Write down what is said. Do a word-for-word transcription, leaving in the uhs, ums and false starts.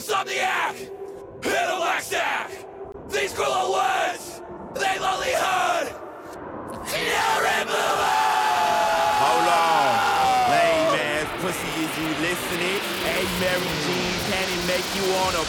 insomniac, intellectac. These cruel words, they lonely heard. You're Hold on, lame ass pussy, is you listening? Hey, Mary Jean, can it make you wanna